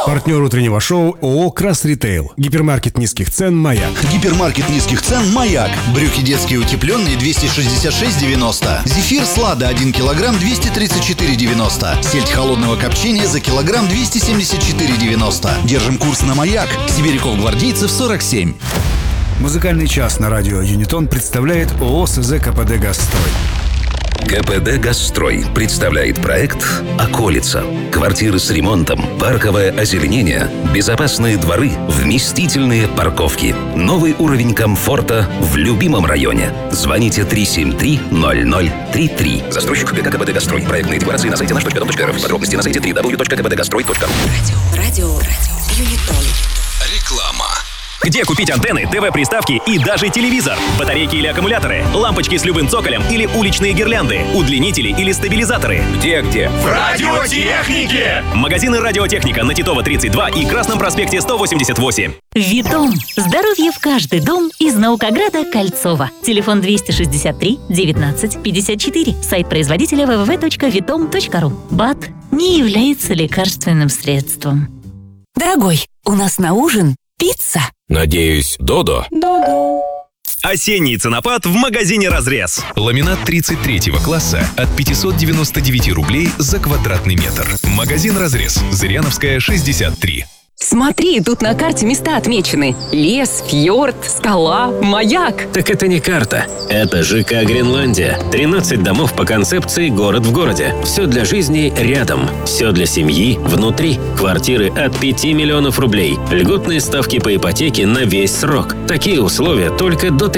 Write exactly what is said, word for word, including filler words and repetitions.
Партнер утреннего шоу ООО «Крас Ритейл». Гипермаркет низких цен «Маяк». Гипермаркет низких цен «Маяк». Брюки детские утепленные двести шестьдесят шесть девяносто. Зефир Слада один килограмм двести тридцать четыре девяносто. Сельдь холодного копчения за килограмм двести семьдесят четыре девяносто. Держим курс на «Маяк». Сибиряков-Гвардейцев сорок семь. Музыкальный час на радио «Юнитон» представляет ООО СЗ КПД «Газстрой». КПД «Газстрой» представляет проект «Околица». Квартиры с ремонтом, парковое озеленение, безопасные дворы, вместительные парковки. Новый уровень комфорта в любимом районе. Звоните три семь три ноль ноль три три. Застройщик ГК КПД «Газстрой». Проектные декларации на сайте наш точка дом точка рф. Подробности на сайте дабл ю дабл ю дабл ю точка кпдгастрой точка ру. Радио, радио, радио, Юнитон. Реклама. Где купить антенны, ТВ-приставки и даже телевизор? Батарейки или аккумуляторы? Лампочки с любым цоколем или уличные гирлянды? Удлинители или стабилизаторы? Где-где? В радиотехнике! Магазины «Радиотехника» на Титова тридцать два и Красном проспекте сто восемьдесят восемь. Витом. Здоровье в каждый дом из Наукограда Кольцова. Телефон двести шестьдесят три девятнадцать пятьдесят четыре. Сайт производителя дабл ю дабл ю дабл ю точка витом точка ру. БАД не является лекарственным средством. Дорогой, у нас на ужин пицца. Надеюсь, Додо? Додо. Осенний ценопад в магазине «Разрез». Ламинат тридцать третьего класса от пятьсот девяносто девять рублей за квадратный метр. Магазин «Разрез». Зыряновская, шестьдесят три. Смотри, тут на карте места отмечены. Лес, фьорд, скала, маяк. Так это не карта. Это ЖК «Гренландия». тринадцать домов по концепции «Город в городе». Все для жизни рядом. Все для семьи внутри. Квартиры от пяти миллионов рублей. Льготные ставки по ипотеке на весь срок. Такие условия только до